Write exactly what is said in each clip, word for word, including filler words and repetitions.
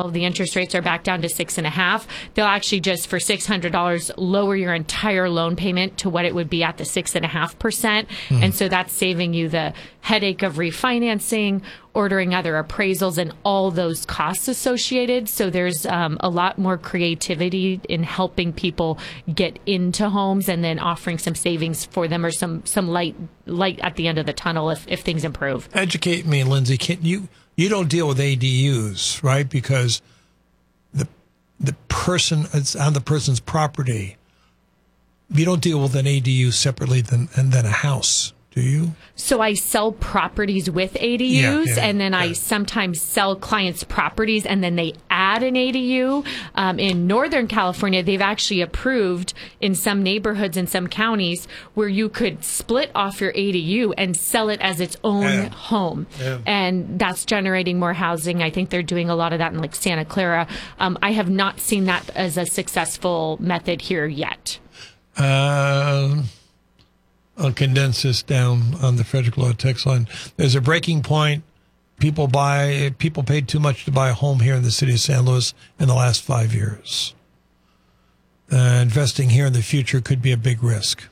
twelve, the interest rates are back down to six and a half. They'll actually just for six hundred dollars lower your entire loan payment to what it would be at the six and a half percent. And so that's saving you the headache of refinancing, ordering other appraisals, and all those costs associated. So there's um, a lot more creativity in helping people get into homes and then offering some savings for them or some, some light light at the end of the tunnel if, if things improve. Educate me, Lindsay. Can you you don't deal with A D Us, right? Because the the person it's on the person's property. You don't deal with an A D U separately than and then a house, do you? So I sell properties with A D Us, Yeah, yeah, and then yeah. I sometimes sell clients properties, and then they add an A D U. Um, in Northern California, they've actually approved in some neighborhoods in some counties where you could split off your A D U and sell it as its own Yeah. home. Yeah. And that's generating more housing. I think they're doing a lot of that in like Santa Clara. Um, I have not seen that as a successful method here yet. Uh, I'll condense this down on the Frederick Law text line. There's a breaking point. People buy. People paid too much to buy a home here in the city of San Luis in the last five years. Uh, investing here in the future could be a big risk.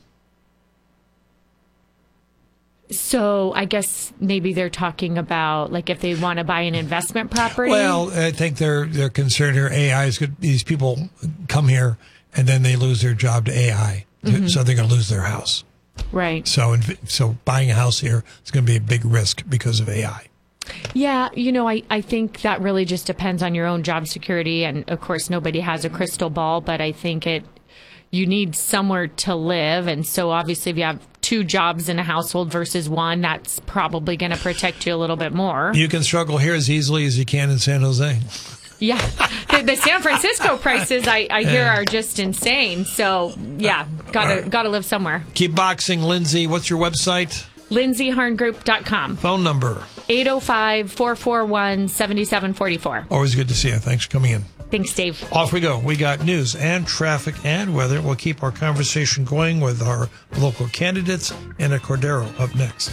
So I guess maybe they're talking about like if they want to buy an investment property. Well, I think they're they're concerned here. A I is good. These people come here and then they lose their job to A I, Mm-hmm. so they're going to lose their house. Right. So, so buying a house here is going to be a big risk because of A I. Yeah, you know, I, I think that really just depends on your own job security. And of course, nobody has a crystal ball, but I think it you need somewhere to live. And so obviously, if you have two jobs in a household versus one, that's probably going to protect you a little bit more. You can struggle here as easily as you can in San Jose. Yeah. The, the San Francisco prices, I, I hear, are just insane. So, yeah, gotta right. gotta live somewhere. Keep boxing, Lindsay. What's your website? Lindsay Harn Group dot com. Phone number? eight oh five, four four one, seven seven four four. Always good to see you. Thanks for coming in. Thanks, Dave. Off we go. We got news and traffic and weather. We'll keep our conversation going with our local candidates. Anna Cordero up next.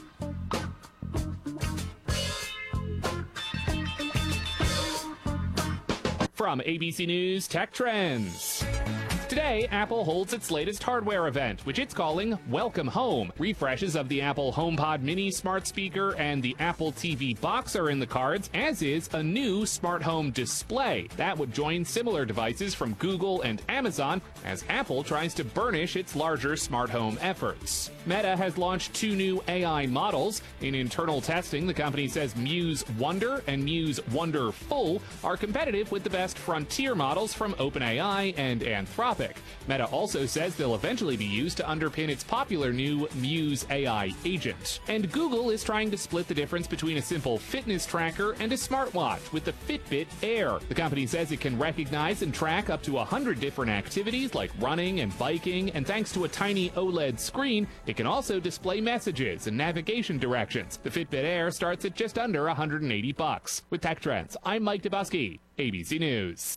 From A B C News Tech Trends. Today, Apple holds its latest hardware event, which it's calling Welcome Home. Refreshes of the Apple HomePod Mini smart speaker and the Apple T V box are in the cards, as is a new smart home display. That would join similar devices from Google and Amazon as Apple tries to burnish its larger smart home efforts. Meta has launched two new A I models. In internal testing, the company says Muse Wonder and Muse Wonder Full are competitive with the best frontier models from OpenAI and Anthropic. Meta also says they'll eventually be used to underpin its popular new Muse A I agent. And Google is trying to split the difference between a simple fitness tracker and a smartwatch with the Fitbit Air. The company says it can recognize and track up to one hundred different activities like running and biking, and thanks to a tiny OLED screen, it can also display messages and navigation directions. The Fitbit Air starts at just under one hundred eighty bucks. With Tech Trends, I'm Mike Dabowski, A B C News.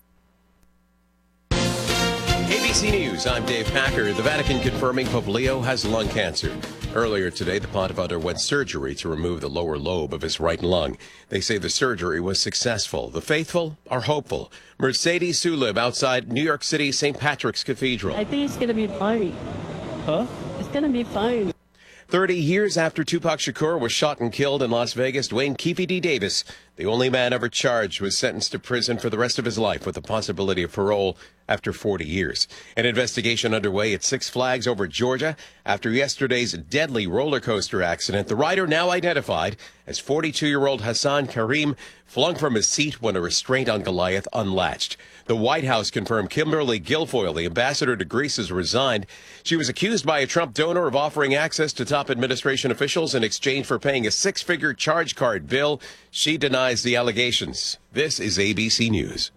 A B C News, I'm Dave Packer. The Vatican confirming Pope Leo has lung cancer. Earlier today, the pontiff underwent surgery to remove the lower lobe of his right lung. They say the surgery was successful. The faithful are hopeful. Mercedes Sulib outside New York City Saint Patrick's Cathedral. I think it's going to be fine. Huh? It's going to be fine. Thirty years after Tupac Shakur was shot and killed in Las Vegas, Dwayne Keefe D. Davis, the only man ever charged, was sentenced to prison for the rest of his life with the possibility of parole after forty years. An investigation underway at Six Flags over Georgia after yesterday's deadly roller coaster accident. The rider, now identified as forty-two-year-old Hassan Karim, flung from his seat when a restraint on Goliath unlatched. The White House confirmed Kimberly Guilfoyle, the ambassador to Greece, has resigned. She was accused by a Trump donor of offering access to top administration officials in exchange for paying a six-figure charge card bill. She denies the allegations. This is A B C News.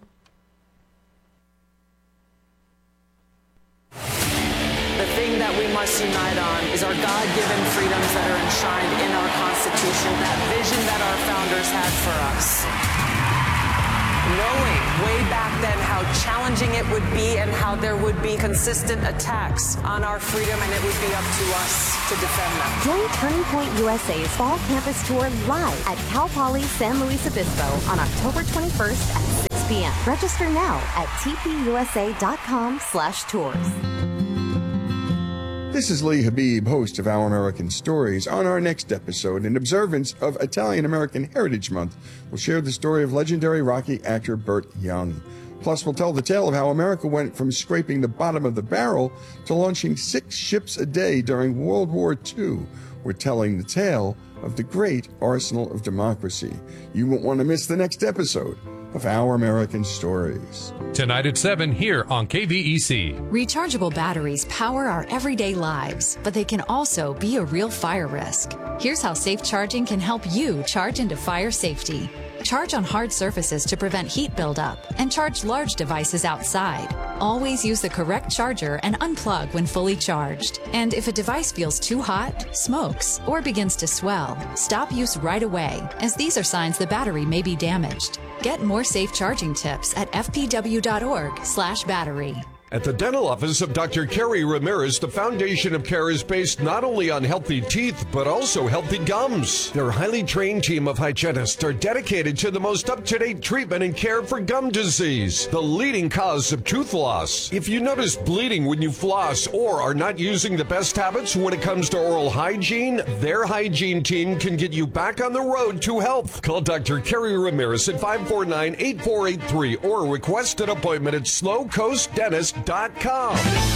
The thing that we must unite on is our God-given freedoms that are enshrined in our Constitution, that vision that our founders had for us. Knowing way back then how challenging it would be and how there would be consistent attacks on our freedom, and it would be up to us to defend them. Join Turning Point U S A's Fall Campus Tour live at Cal Poly San Luis Obispo on October twenty-first at six p m Register now at t p u s a dot com slash tours. This is Lee Habib, host of Our American Stories. On our next episode, in observance of Italian American Heritage Month, we'll share the story of legendary Rocky actor Burt Young. Plus, we'll tell the tale of how America went from scraping the bottom of the barrel to launching six ships a day during World War Two. We're telling the tale of the great arsenal of democracy. You won't want to miss the next episode of Our American Stories. Tonight at seven here on K V E C. Rechargeable batteries power our everyday lives, but they can also be a real fire risk. Here's how safe charging can help you charge into fire safety. Charge on hard surfaces to prevent heat buildup, and charge large devices outside. Always use the correct charger and unplug when fully charged. And if a device feels too hot, smokes, or begins to swell, stop use right away, as these are signs the battery may be damaged. Get more safe charging tips at f p w dot org slash battery. At the dental office of Doctor Kerry Ramirez, the foundation of care is based not only on healthy teeth, but also healthy gums. Their highly trained team of hygienists are dedicated to the most up-to-date treatment and care for gum disease, the leading cause of tooth loss. If you notice bleeding when you floss or are not using the best habits when it comes to oral hygiene, their hygiene team can get you back on the road to health. Call Doctor Kerry Ramirez at five four nine, eight four eight three or request an appointment at slow coast dentist dot com.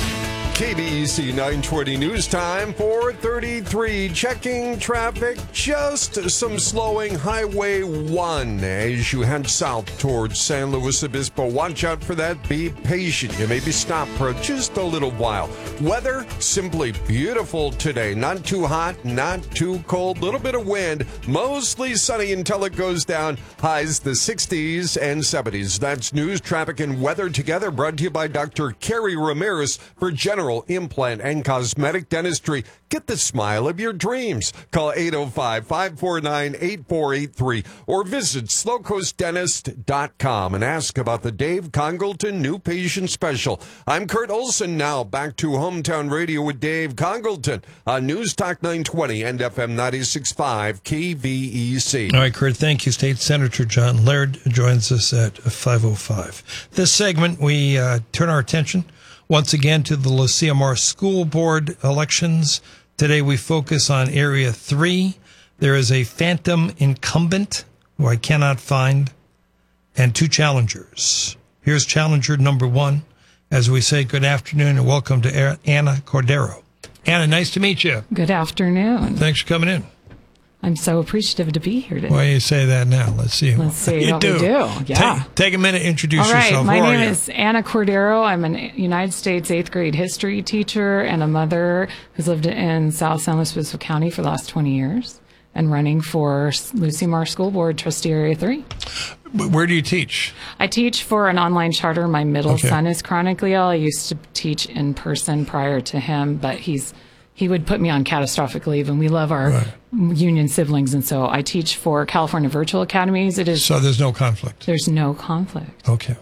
K B E C nine twenty News Time, four thirty-three. Checking traffic, just some slowing. Highway one as you head south towards San Luis Obispo. Watch out for that. Be patient. You may be stopped for just a little while. Weather, simply beautiful today. Not too hot, not too cold. Little bit of wind. Mostly sunny until it goes down. Highs the sixties and seventies. That's news, traffic, and weather together. Brought to you by Doctor Kerry Ramirez for General Implant and Cosmetic Dentistry. Get the smile of your dreams. Call eight oh five, five four nine, eight four eight three or visit slow coast dentist dot com and ask about the Dave Congleton New Patient Special. I'm Kurt Olson. Now back to Hometown Radio with Dave Congleton on News Talk nine twenty and F M ninety-six point five K V E C. All right, Kurt, thank you. State Senator John Laird joins us at five oh five. This segment, we uh, turn our attention once again to the Lucia Mar School Board elections. Today we focus on Area three. There is a phantom incumbent who I cannot find, and two challengers. Here's challenger number one. As we say, good afternoon and welcome to Anna Cordero. Anna, nice to meet you. Good afternoon. Thanks for coming in. I'm so appreciative to be here today. Why do you say that now? Let's see. Let's see you what do. we do. Yeah. Take, take a minute, introduce All right. yourself. My Who name are you? is Anna Cordero. I'm a United States eighth grade history teacher and a mother who's lived in South San Luis Obispo County for the last twenty years and running for Lucia Mar School Board Trustee Area three. Where do you teach? I teach for an online charter. My middle Okay. son is chronically ill. I used to teach in person prior to him, but he's he would put me on catastrophic leave, and we love our Right. union siblings, and so I teach for California Virtual Academies. It is So there's no conflict. there's no conflict. Okay.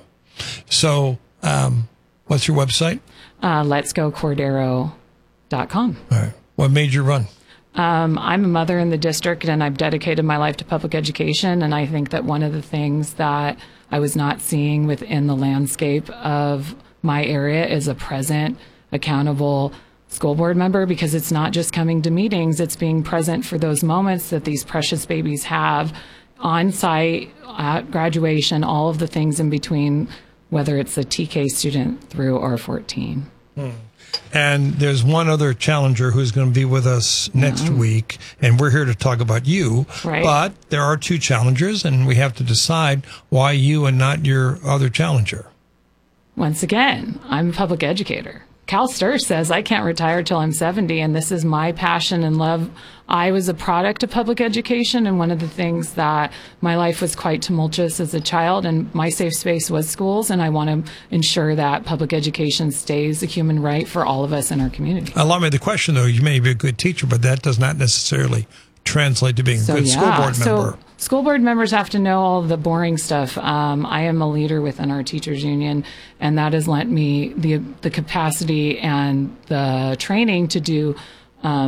So um, what's your website? Uh, let's go cordero dot com. All right. What made you run? Um, I'm a mother in the district, and I've dedicated my life to public education. And I think that one of the things that I was not seeing within the landscape of my area is a present, accountable school board member, because it's not just coming to meetings, it's being present for those moments that these precious babies have on site, at graduation, all of the things in between, whether it's a T K student through R fourteen. Hmm. And there's one other challenger who's going to be with us next Yeah. week, and we're here to talk about you. Right. But there are two challengers, and we have to decide why you and not your other challenger. Once again, I'm a public educator. Cal Stir says I can't retire till I'm seventy, and this is my passion and love. I was a product of public education, and one of the things that my life was quite tumultuous as a child, and my safe space was schools, and I want to ensure that public education stays a human right for all of us in our community. Allow me the question, though. You may be a good teacher, but that does not necessarily translate to being So, a good yeah. school board So, member. school board members have to know all the boring stuff. Um, I am a leader within our teachers union, and that has lent me the the capacity and the training to do um,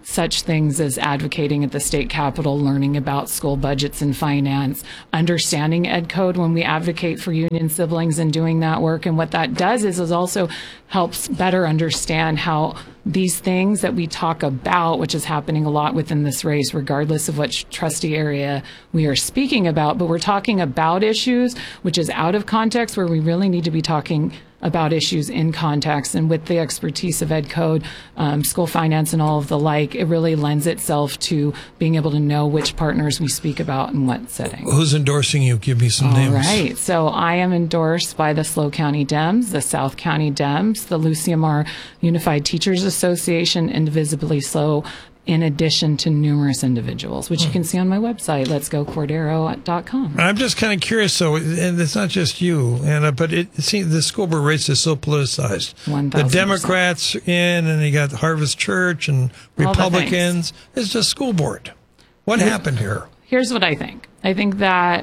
such things as advocating at the state capitol, learning about school budgets and finance, understanding ed code when we advocate for union siblings and doing that work. And what that does is, is also helps better understand how these things that we talk about, which is happening a lot within this race, regardless of what trustee area we are speaking about, but we're talking about issues, which is out of context, where we really need to be talking about issues in context. And with the expertise of ed code, um, school finance, and all of the like, it really lends itself to being able to know which partners we speak about in what setting. Who's endorsing you? Give me some All names. right. So I am endorsed by the SLO County Dems, the South County Dems, the Lucy M R Unified Teachers Association, Indivisibly SLO, in addition to numerous individuals, which you can see on my website, lets go cordero dot com. I'm just kind of curious, though, and it's not just you, Anna, but it, it seems the school board race is so politicized. one thousand The percent. Democrats in, and you got Harvest Church and All the Republicans. It's just school board. What Here- happened here? Here's what I think. I think that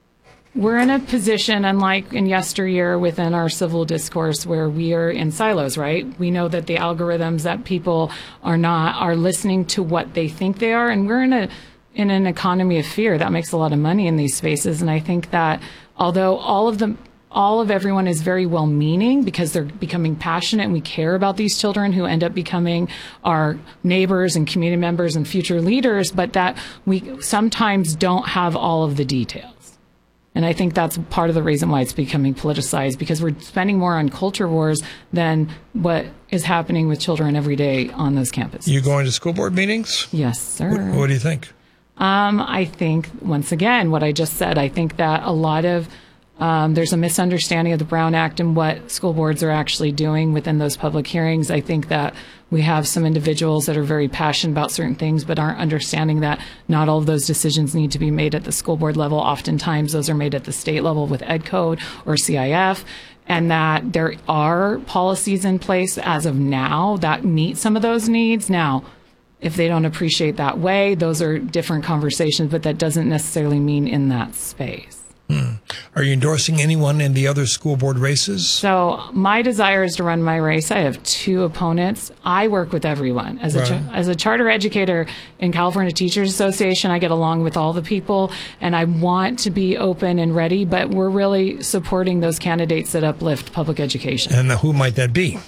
we're in a position, unlike in yesteryear within our civil discourse, where we are in silos, right? We know that the algorithms that people are not, are listening to what they think they are. And we're in a, in an economy of fear that makes a lot of money in these spaces. And I think that although all of them, all of everyone is very well meaning because they're becoming passionate and we care about these children who end up becoming our neighbors and community members and future leaders, but that we sometimes don't have all of the details. And I think that's part of the reason why it's becoming politicized, because we're spending more on culture wars than what is happening with children every day on those campuses. You going to school board meetings? Yes, sir. What, what do you think? Um, I think, once again, what I just said, I think that a lot of Um, there's a misunderstanding of the Brown Act and what school boards are actually doing within those public hearings. I think that we have some individuals that are very passionate about certain things but aren't understanding that not all of those decisions need to be made at the school board level. Oftentimes those are made at the state level with Ed Code or C I F, and that there are policies in place as of now that meet some of those needs. Now, if they don't appreciate that way, those are different conversations, but that doesn't necessarily mean in that space. Hmm. Are you endorsing anyone in the other school board races? So my desire is to run my race. I have two opponents. I work with everyone. As a, Right. cha- as a charter educator in California Teachers Association, I get along with all the people, and I want to be open and ready, but we're really supporting those candidates that uplift public education. And who might that be?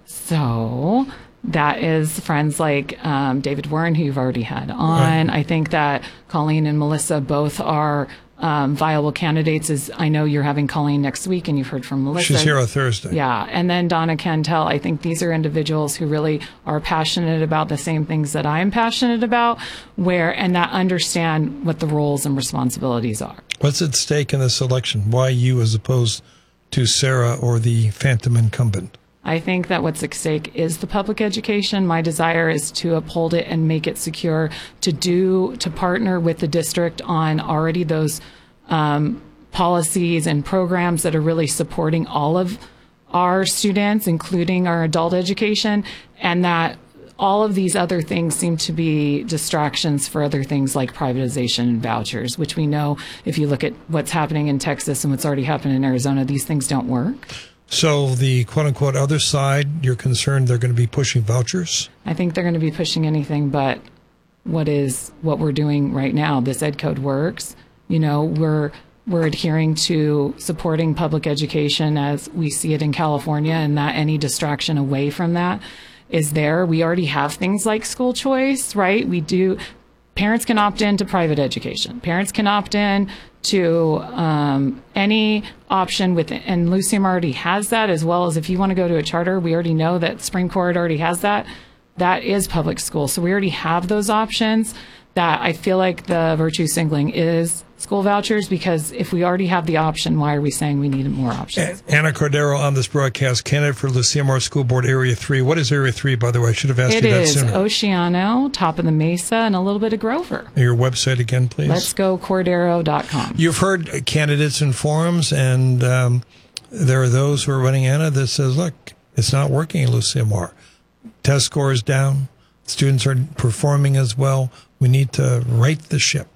So that is friends like um, David Warren, who you've already had on. Right. I think that Colleen and Melissa both are um, viable candidates. As I know you're having Colleen next week, and you've heard from Melissa. She's here on Thursday. Yeah, and then Donna Cantel. I think these are individuals who really are passionate about the same things that I am passionate about, where and that understand what the roles and responsibilities are. What's at stake in this election? Why you as opposed to Sarah or the phantom incumbent? I think that what's at stake is the public education. My desire is to uphold it and make it secure, to do, to partner with the district on already those um, policies and programs that are really supporting all of our students, including our adult education, and that all of these other things seem to be distractions for other things like privatization and vouchers, which we know if you look at what's happening in Texas and what's already happened in Arizona, these things don't work. So the quote-unquote other side, you're concerned they're going to be pushing vouchers? I think they're going to be pushing anything but what is what we're doing right now. This Ed Code works. You know, we're we're adhering to supporting public education as we see it in California, and that any distraction away from that is there. We already have things like school choice, right? We do. Parents can opt in to private education. Parents can opt in to um, any option with, and Lucium already has that, as well as if you want to go to a charter, we already know that Supreme Court already has that. That is public school. So we already have those options. That I feel like the virtue signaling is school vouchers, because if we already have the option, why are we saying we need more options? Anna Cordero on this broadcast, candidate for Lucia Moore School Board Area three. What is Area three, by the way? I should have asked It you that is sooner. Oceano, top of the Mesa, and a little bit of Grover. Your website again, please. Let's go cordero dot com. You've heard candidates in forums, and um, there are those who are running Anna that says, look, it's not working in Lucia Moore. Test score is down. Students are performing as well. We need to right the ship.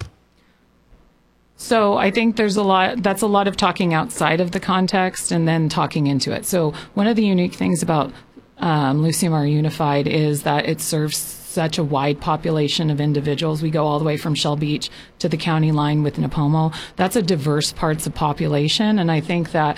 So I think there's a lot, that's a lot of talking outside of the context and then talking into it. So one of the unique things about um, Lucium R Unified is that it serves such a wide population of individuals. We go all the way from Shell Beach to the county line with Nipomo. That's a diverse parts of population, and I think that